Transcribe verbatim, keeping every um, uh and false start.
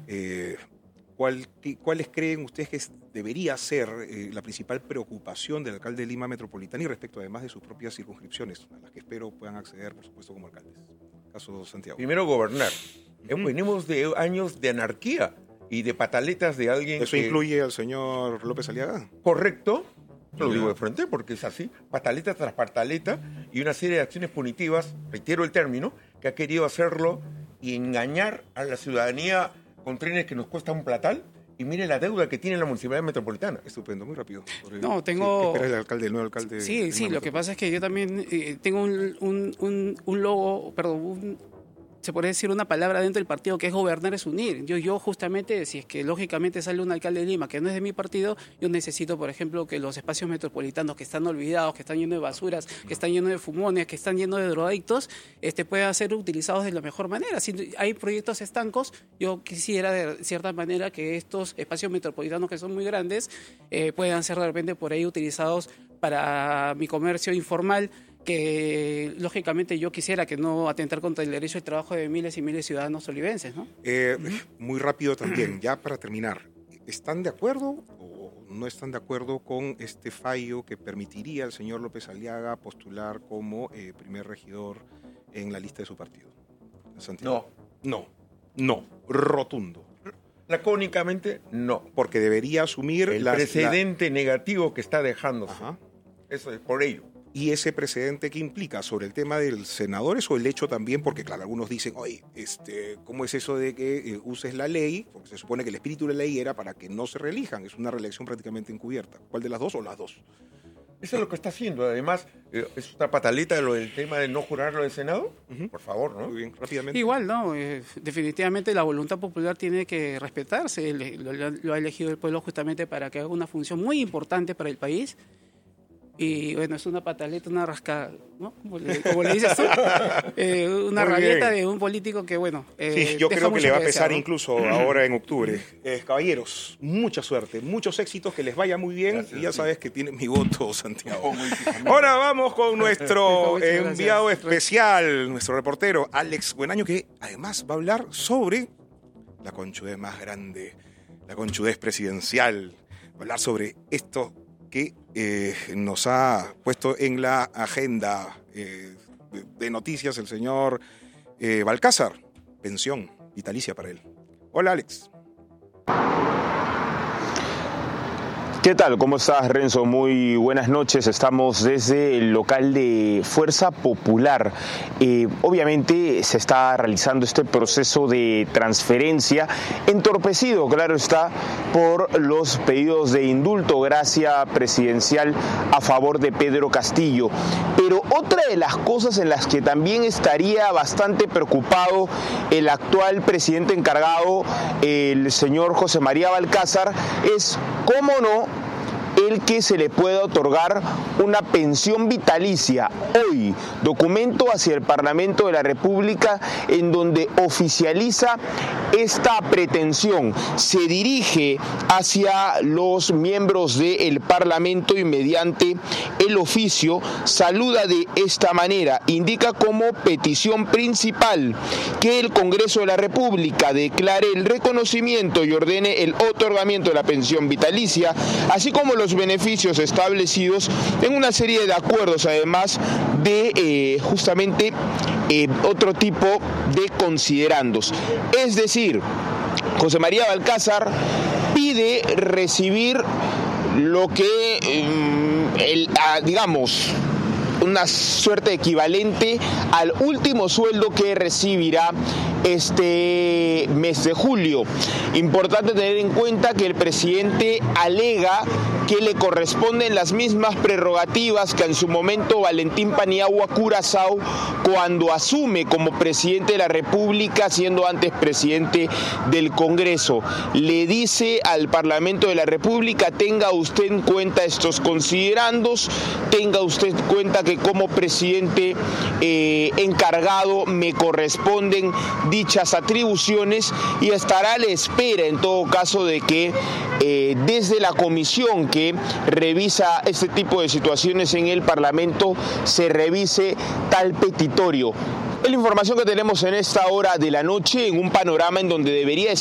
Eh, ¿cuál, ¿Cuáles creen ustedes que debería ser eh, la principal preocupación del alcalde de Lima Metropolitana y respecto además de sus propias circunscripciones, a las que espero puedan acceder, por supuesto, como alcaldes? Caso Santiago. Primero, gobernar. Uh-huh. Venimos de años de anarquía y de pataletas de alguien. ¿Eso que... incluye al señor López Aliaga? Correcto. Lo digo de frente porque es así, pataleta tras pataleta y una serie de acciones punitivas, reitero el término, que ha querido hacerlo y engañar a la ciudadanía con trenes que nos cuesta un platal. Y mire la deuda que tiene la Municipalidad Metropolitana. Estupendo, muy rápido. Sobre, no, tengo... ¿Qué espera el alcalde, el nuevo alcalde? Sí, sí, lo que pasa es que yo también eh, tengo un, un, un, un logo, perdón, un... se puede decir una palabra dentro del partido que es gobernar es unir. Yo, yo justamente, si es que lógicamente sale un alcalde de Lima que no es de mi partido, yo necesito, por ejemplo, que los espacios metropolitanos que están olvidados, que están llenos de basuras, que están llenos de fumones, que están llenos de drogadictos, este, puedan ser utilizados de la mejor manera. Si hay proyectos estancos, yo quisiera de cierta manera que estos espacios metropolitanos que son muy grandes eh, puedan ser de repente por ahí utilizados para mi comercio informal, que lógicamente yo quisiera que no atentar contra el derecho al trabajo de miles y miles de ciudadanos olivenses, ¿no? Eh, muy rápido también, ya para terminar, ¿están de acuerdo o no están de acuerdo con este fallo que permitiría al señor López Aliaga postular como eh, primer regidor en la lista de su partido? Santiago. No. No, no, rotundo. Lacónicamente, no. Porque debería asumir el las, precedente la... negativo que está dejándose. Ajá. Eso es por ello. ¿Y ese precedente qué implica? ¿Sobre el tema de los senadores o el hecho también? Porque, claro, algunos dicen, oye, este, ¿cómo es eso de que eh, uses la ley? Porque se supone que el espíritu de la ley era para que no se reelijan. Es una reelección prácticamente encubierta. ¿Cuál de las dos o las dos? Eso es lo que está haciendo. Además, eh, es una pataleta de lo del tema de no jurarlo del Senado. Uh-huh. Por favor, ¿no? Muy bien, rápidamente. Igual, ¿no? Eh, definitivamente la voluntad popular tiene que respetarse. Lo, lo, lo ha elegido el pueblo justamente para que haga una función muy importante para el país. Y bueno, es una pataleta, una rascada, ¿no? Como le, como le dices tú, eh, una Muy rabieta bien. de un político que, bueno, eh, sí, yo creo que le va a pesar, ¿no? Incluso uh-huh. ahora en octubre. Eh, caballeros, mucha suerte, muchos éxitos, que les vaya muy bien. Gracias, y ya sí. sabes que tienen mi voto, Santiago. Ahora vamos con nuestro enviado especial, nuestro reportero, Alex Buenaño, que además va a hablar sobre la conchudez más grande, la conchudez presidencial. Va a hablar sobre esto que eh, nos ha puesto en la agenda eh, de, de noticias el señor eh, Balcázar. Pensión vitalicia para él. Hola, Alex. ¿Qué tal? ¿Cómo estás, Renzo? Muy buenas noches. Estamos desde el local de Fuerza Popular. Eh, obviamente se está realizando este proceso de transferencia, entorpecido, claro está, por los pedidos de indulto, gracia presidencial a favor de Pedro Castillo. Pero otra de las cosas en las que también estaría bastante preocupado el actual presidente encargado, el señor José María Balcázar, es cómo no el que se le pueda otorgar una pensión vitalicia hoy, documento hacia el Parlamento de la República en donde oficializa esta pretensión, se dirige hacia los miembros del Parlamento y mediante el oficio saluda de esta manera, indica como petición principal que el Congreso de la República declare el reconocimiento y ordene el otorgamiento de la pensión vitalicia, así como los beneficios establecidos en una serie de acuerdos, además de eh, justamente eh, otro tipo de considerandos. Es decir, José María Balcázar pide recibir lo que, eh, el, ah, digamos, una suerte equivalente al último sueldo que recibirá este mes de julio. Importante tener en cuenta que el presidente alega que le corresponden las mismas prerrogativas que en su momento Valentín Paniagua Curaçao cuando asume como presidente de la República, siendo antes presidente del Congreso. Le dice al Parlamento de la República: tenga usted en cuenta estos considerandos, tenga usted en cuenta que como presidente eh, encargado me corresponden dichas atribuciones, y estará a la espera en todo caso de que eh, desde la comisión que revisa este tipo de situaciones en el Parlamento se revise tal petitorio. Es la información que tenemos en esta hora de la noche, en un panorama en donde debería